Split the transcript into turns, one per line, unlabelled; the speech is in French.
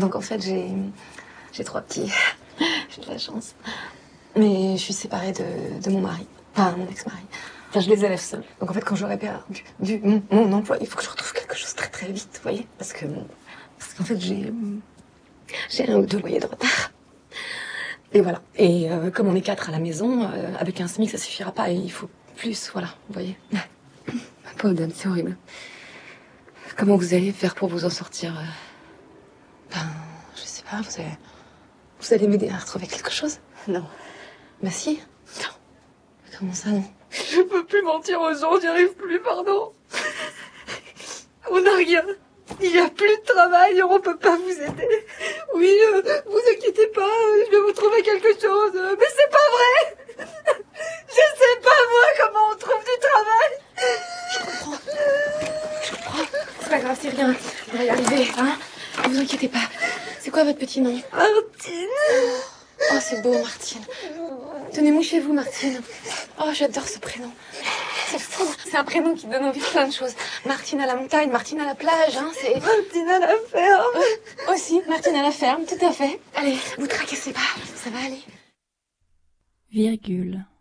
Donc en fait, j'ai 3 petits. J'ai de la chance. Mais je suis séparée de mon mari. Enfin, mon ex-mari. Enfin, je les élève seuls. Donc en fait, quand j'aurai perdu mon emploi, il faut que je retrouve quelque chose très très vite, vous voyez. Parce qu'en fait, j'ai 1 ou 2 loyers de retard. Et voilà. Et comme on est 4 à la maison, avec un SMIC, ça suffira pas. Et il faut plus, voilà, vous voyez. Pauvre dame, c'est horrible. Comment vous allez faire pour vous en sortir Ben, je sais pas, vous allez m'aider à retrouver quelque chose?
Non.
Bah si. Non. Comment ça, non?
Je peux plus mentir aux gens, j'y arrive plus, pardon. On n'a rien. Il n'y a plus de travail, on peut pas vous aider. Oui, vous inquiétez pas, je vais vous trouver quelque chose. Mais c'est pas vrai. Je sais pas, moi, comment on trouve du travail.
Je comprends. C'est pas grave, c'est rien. On va y arriver, hein? Ne vous inquiétez pas. C'est quoi votre petit nom?
Martine.
Oh, c'est beau, Martine. Tenez-moi chez vous, Martine. Oh, j'adore ce prénom. C'est fou. C'est un prénom qui donne envie de plein de choses. Martine à la montagne, Martine à la plage, hein, c'est...
Martine à la ferme.
Aussi, Martine à la ferme, tout à fait. Allez, vous tracassez pas, ça va aller.
Virgule.